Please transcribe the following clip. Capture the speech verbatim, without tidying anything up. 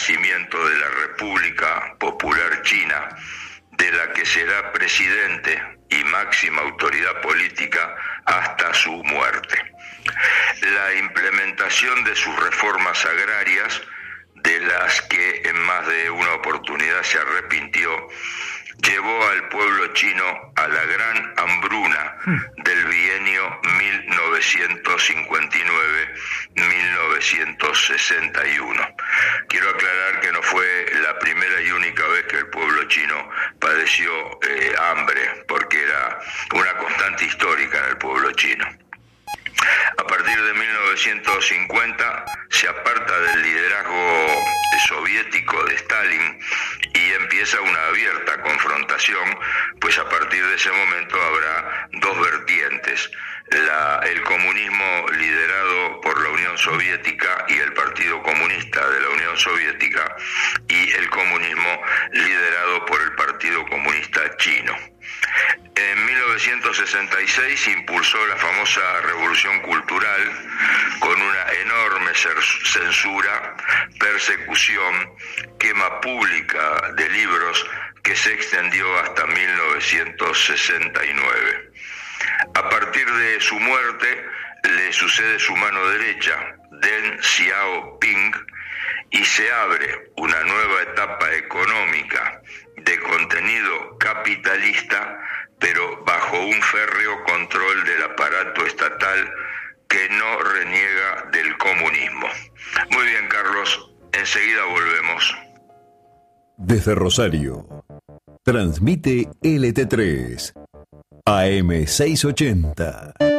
nacimiento de la República Popular China, de la que será presidente y máxima autoridad política hasta su muerte. La implementación de sus reformas agrarias, de las que en más de una oportunidad se arrepintió, llevó al pueblo chino a la gran hambruna del bienio mil novecientos cincuenta y nueve a mil novecientos sesenta y uno. Quiero aclarar que no fue la primera y única vez que el pueblo chino padeció eh, hambre, porque era una constante histórica en el pueblo chino. A partir de mil novecientos cincuenta se aparta del liderazgo soviético de Stalin y empieza una abierta confrontación, pues a partir de ese momento habrá dos vertientes: la, el comunismo liderado por la Unión Soviética y el Partido Comunista de la Unión Soviética, y el comunismo liderado por el Partido Comunista Chino. En mil novecientos sesenta y seis impulsó la famosa Revolución Cultural con una enorme censura, persecución, quema pública de libros que se extendió hasta mil novecientos sesenta y nueve. A partir de su muerte le sucede su mano derecha, Deng Xiaoping, y se abre una nueva etapa económica de contenido capitalista, pero bajo un férreo control del aparato estatal que no reniega del comunismo. Muy bien, Carlos, enseguida volvemos. Desde Rosario, transmite L T tres, A M seiscientos ochenta.